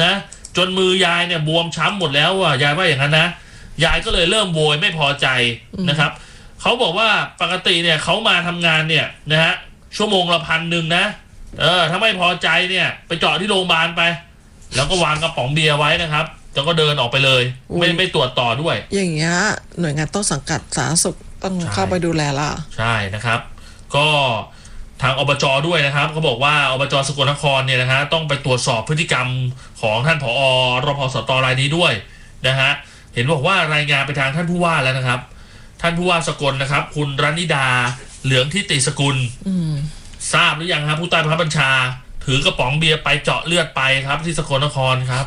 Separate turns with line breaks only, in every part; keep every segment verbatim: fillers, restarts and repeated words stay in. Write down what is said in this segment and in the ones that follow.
นะจนมือยายเนี่ยบวมช้ำหมดแล้วอ่ะยายว่าอย่างนั้นนะยายก็เลยเริ่มโวยไม่พอใจนะครับเขาบอกว่าปกติเนี่ยเขามาทำงานเนี่ยนะฮะชั่วโมงละพันหนึ่งนะเออถ้าไม่พอใจเนี่ยไปเจาะที่โรงพยาบาลไปแล้วก็วางกระป๋องเบียร์ไว้นะครับแล้วก็เดินออกไปเลยไม่ไม่ตรวจต่อด้วย
อย่างเงี้ยหน่วยงานต้นสังกัดสาธารณสุขต้องเข้าไปดูแลละ
ใช่นะครับก็ทางอบจ.ด้วยนะครับเขาบอกว่าอบจ.สกลนครเนี่ยนะฮะต้องไปตรวจสอบพฤติกรรมของท่านผอ.รพสต.รายนี้ด้วยนะฮะเห็นบอกว่ารายงานไปทางท่านผู้ว่าแล้วนะครับท่านผู้ว่าสกลนะครับคุณรณิดาเหลืองทิติสกุลทราบหรือยังครับผู้ใต้บังคับบัญชาถือกระป๋องเบียร์ไปเจาะเลือดไปครับที่สกลนครครับ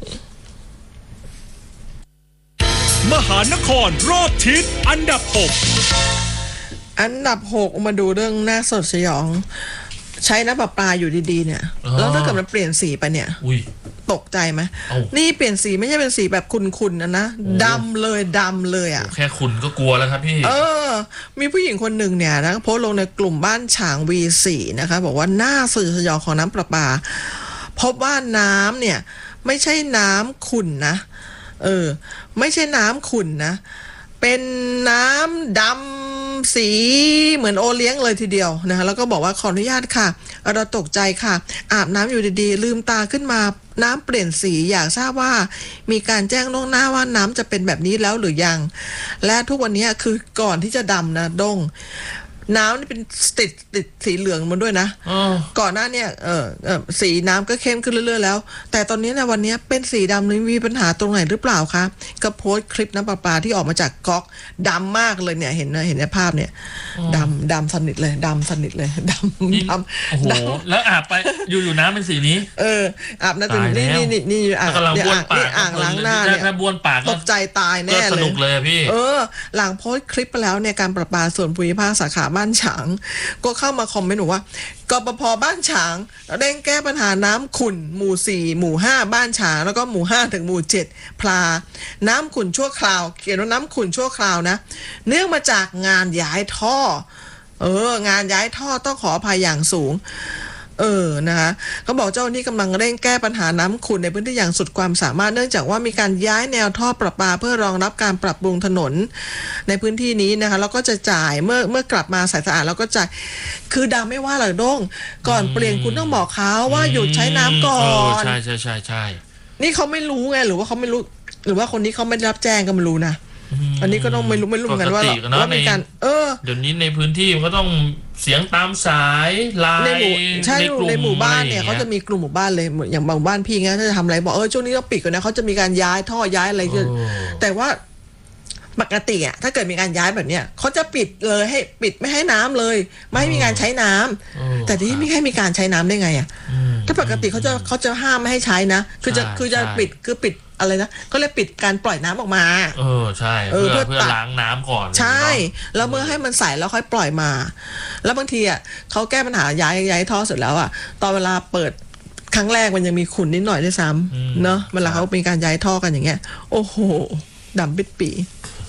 มหานครรอบทิศอันดับหก
อันดับหกมาดูเรื่องน่าสดสยองใช้น้ำประปาอยู่ดีๆเนี่ยแล้วถ้าเกิดมันเปลี่ยนสีไปเนี่ยตกใจไหมนี่เปลี่ยนสีไม่ใช่เป็นสีแบบขุ่นๆนะนะดำเลยดำเลยอ่ะ
แค่ขุ่นก็กลัวแล้วครับพี่
เออมีผู้หญิงคนหนึ่งเนี่ยนะโพสต์ลงในกลุ่มบ้านฉาง วี โฟร์ นะคะบอกว่าน่าสื่อสยองของน้ำประปาพบว่าน้ำเนี่ยไม่ใช่น้ำขุ่นนะเออไม่ใช่น้ำขุ่นนะเป็นน้ำดำสีเหมือนโอเลี้ยงเลยทีเดียวนะคะแล้วก็บอกว่าขออนุญาตค่ะเราตกใจค่ะอาบน้ำอยู่ดีๆลืมตาขึ้นมาน้ำเปลี่ยนสีอยากทราบว่ามีการแจ้งล่วงหน้าว่าน้ำจะเป็นแบบนี้แล้วหรือยังและทุกวันนี้คือก่อนที่จะดำนะดงน้ำนี่เป็นติดติดสีเหลืองมันด้วยนะก่อนหน้าเนี่ยเออเออสีน้ำก็เข้มขึ้นเรื่อยๆแล้วแต่ตอนนี้ในวันนี้เป็นสีดำนี่มีปัญหาตรงไหนหรือเปล่าคะก็โพสต์คลิปน้ำประปาที่ออกมาจากก๊อกดำมากเลยเนี่ยเห็นนะเห็นในภาพเนี่ยดำดำสนิทเลยดำสนิทเลยดำดำ
โอ้โหแล้วอาบไปอยู่อยู่น้ำเป็นสีนี้
เอออาบน้ำนี่นี่นี่นี่อ่างนี่อ่างล้างหน้าเนี่ย
ถ้าบ้วนปาก
ตกใจตายแน่เลย
สนุกเลยพี่
เออหลังโพสต์คลิปไปแล้วเนี่ยการประปาส่วนภูมิภาคสาขาบ้านฉางก็เข้ามาคอมเมนต์ว่ากปภ.บ้านฉางเร่งแก้ปัญหาน้ำขุ่นหมู่สี่หมู่ห้าบ้านฉางแล้วก็หมู่ห้าถึงหมู่เจ็ดพลาน้ำขุ่นชั่วคราวเขียนว่าน้ำขุ่นชั่วคราวนะเนื่องมาจากงานย้ายท่อเอองานย้ายท่อต้องขออภัยอย่างสูงเออนะคะเขาบอกเจ้าหน้าที่กำลังเร่งแก้ปัญหาน้ำขุ่นในพื้นที่อย่างสุดความสามารถเนื่องจากว่ามีการย้ายแนวท่อประปาเพื่อรองรับการปรับปรุงถนนในพื้นที่นี้นะคะแล้วก็จะจ่ายเมื่อเมื่อกลับมาใสสะอาดแล้วก็จ่ายคือดำไม่ว่าหรอกด้งก่อนเปลี่ยนคุณต้องบอกเขาว่าหยุดใช้น้ำก่อน
ใช่ใช่ใช่ใช่
นี่เขาไม่รู้ไงหรือว่าเขาไม่รู้หรือว่าคนนี้เขาไม่ได้รับแจ้งก็ไม่รู้นะอันนี้ก็ต้องไม่รู้ไม่รู้เหมือนกันว่าว่ามีการเออ
เดี๋ยวนี้ในพื้นที่มันก็ต้องเสียงตามสายไลน์ในหมู่
ใช่ในหมู่บ้านเนี่ยเขาจะมีกลุ่มหมู่บ้านเลยอย่างบางบ้านพี่เงี้ยถ้าจะทำอะไรบอกเออช่วงนี้ต้องปิดก่อนนะเขาจะมีการย้ายท่อย้ายอะไรแต่ว่าปกติอ่ะถ้าเกิดมีการย้ายแบบเนี้ยเขาจะปิดเลยให้ปิดไม่ให้น้ำเลยไม่ให้มีการใช้น้ำแต่ที่ไม่ให้มีการใช้น้ำได้ไงอ่ะถ้าปกติเขาจะเขาจะห้ามไม่ให้ใช้นะคือจะคือจะปิดคือปิดอะไรนะก็เลยปิดการปล่อยน้ำออกมา
เออใช่เพื่อเพื่อล้างน้ำก่อน
ใช่แล้วเมื่อให้มันใสแล้วค่อยปล่อยมาแล้วบางทีอ่ะเขาแก้ปัญหาย้ายย้ายท่อเสร็จแล้วอ่ะตอนเวลาเปิดครั้งแรกมันยังมีขุ่นนิดหน่อยด้วยซ้ำเนาะเวลาเขาเป็นการย้ายท่อกันอย่างเงี้ยโอ้โหดำปิดปี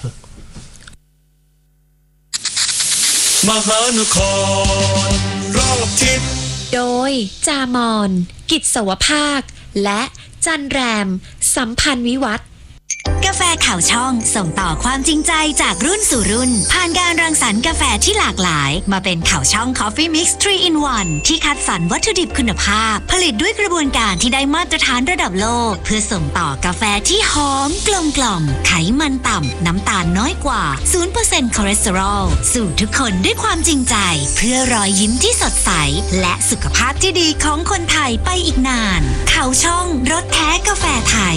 มหานครรอบทิศ
โดยจามอนกิจสวภาคและจันแรมสัมพันธ์วิวัฒน์กาแฟข่าวช่องส่งต่อความจริงใจจากรุ่นสู่รุ่นผ่านการรังสรรค์กาแฟที่หลากหลายมาเป็นข่าวช่อง Coffee Mix ทรี in วัน ที่คัดสรรวัตถุดิบคุณภาพผลิตด้วยกระบวนการที่ได้มาตรฐานระดับโลกเพื่อส่งต่อกาแฟที่หอมกลมกล่อมไขมันต่ำน้ำตาลน้อยกว่า ศูนย์เปอร์เซ็นต์ คอเลสเตอรอลสู่ทุกคนด้วยความจริงใจเพื่อรอยยิ้มที่สดใสและสุขภาพที่ดีของคนไทยไปอีกนานข่าวช่องรสแท้กาแฟไทย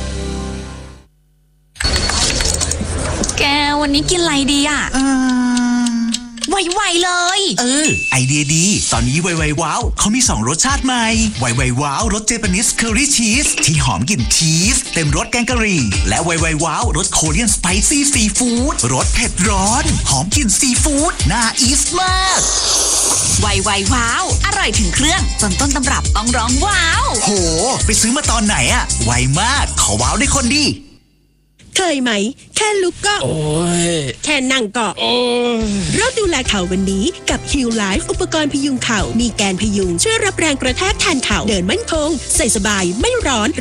แกวันนี้กินอะไรดีอ่ะเออไวๆเลย
เออไอเดียดีตอนนี้ไวๆว้าวเขามีสองรสชาติใหม่ไวๆว้าวรสเจแปนิสเคอรี่ชีสที่หอมกลิ่นชีสเต็มรสแกงกะหรี่และไวๆว้าวรสโคเรียนสไปซี่ซีฟู้ดรสเผ็ดร้อนหอมกลิ่นซีฟู้ดน่าอีสมาก
ไวๆว้าวอร่อยถึงเครื่องจนต้นตำรับต้องร้องว้าว
โหไปซื้อมาตอนไหนอะไวมากขอว้าวได้คนดี
เคยไหมแค่ลุกก็โอ้ยแค่นั่งก็โอ้ยเราดูแลเข่าวันนี้กับ Heal Life อุปกรณ์พยุงเข่ามีแกนพยุงช่วยรับแรงกระแทกแทนเข่าเดินมั่นคงใส่สบายไม่ร้อน